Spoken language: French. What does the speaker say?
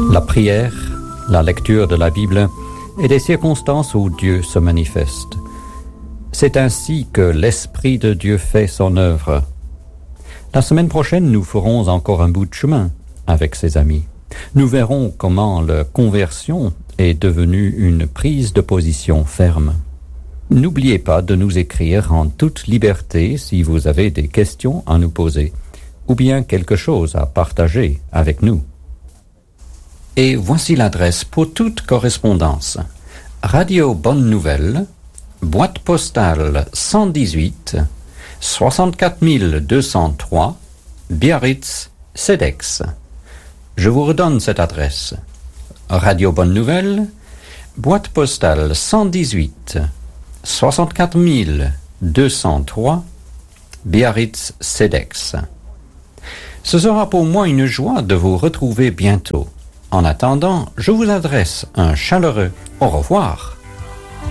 La prière, la lecture de la Bible et les circonstances où Dieu se manifeste. C'est ainsi que l'Esprit de Dieu fait son œuvre. La semaine prochaine, nous ferons encore un bout de chemin avec ses amis. Nous verrons comment la conversion est devenue une prise de position ferme. N'oubliez pas de nous écrire en toute liberté si vous avez des questions à nous poser ou bien quelque chose à partager avec nous. Et voici l'adresse pour toute correspondance. Radio Bonne Nouvelle, boîte postale 118, 64 203, Biarritz, CEDEX. Je vous redonne cette adresse. Radio Bonne Nouvelle, boîte postale 118, 64 203, Biarritz, CEDEX. Ce sera pour moi une joie de vous retrouver bientôt. En attendant, je vous adresse un chaleureux au revoir.